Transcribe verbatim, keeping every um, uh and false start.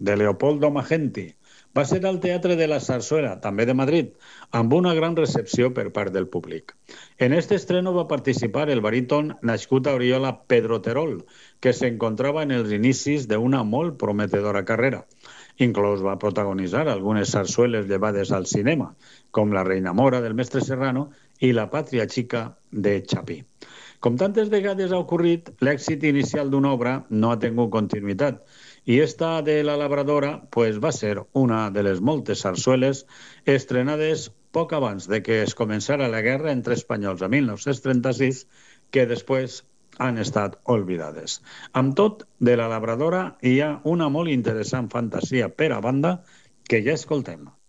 de Leopoldo Magenti. Va ser al Teatre de la Zarzuela, també de Madrid, amb una gran recepció per part del públic. En este estreno va participar el baríton nascut a Oriola Pedro Terol, que s'encontrava en els inicis d'una molt prometedora carrera. Inclús va protagonitzar algunes sarsueles llevades al cinema, com La reina Mora del mestre Serrano i La pàtria xica de Chapí. Com tantes vegades ha ocorrit, l'èxit inicial d'una obra no ha tingut continuïtat i esta de La labradora pues, va ser una de les moltes sarsueles estrenades poc abans de que es començara la guerra entre espanyols a mil nou-cents trenta-sis, que després han estat oblidades. Amb tot, de La labradora hi ha una molt interessant fantasia per a banda que ja escoltem.